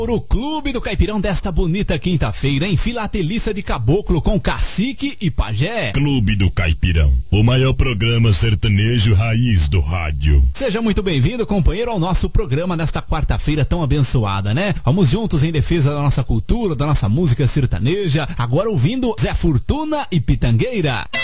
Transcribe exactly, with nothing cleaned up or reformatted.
O Clube do Caipirão desta bonita quinta-feira, em Filatelista de Caboclo com Cacique e Pajé. Clube do Caipirão, o maior programa sertanejo raiz do rádio. Seja muito bem-vindo, companheiro, ao nosso programa nesta quarta-feira tão abençoada, né? Vamos juntos em defesa da nossa cultura, da nossa música sertaneja, agora ouvindo Zé Fortuna e Pitangueira.